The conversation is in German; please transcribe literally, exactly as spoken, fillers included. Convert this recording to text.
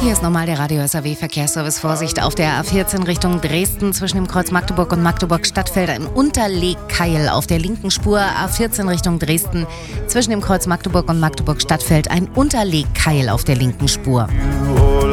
Hier ist nochmal der Radio S R W-Verkehrsservice. Vorsicht auf der A vierzehn Richtung Dresden zwischen dem Kreuz Magdeburg und Magdeburg-Stadtfeld. Ein Unterlegkeil auf der linken Spur. A vierzehn Richtung Dresden zwischen dem Kreuz Magdeburg und Magdeburg-Stadtfeld. Ein Unterlegkeil auf der linken Spur.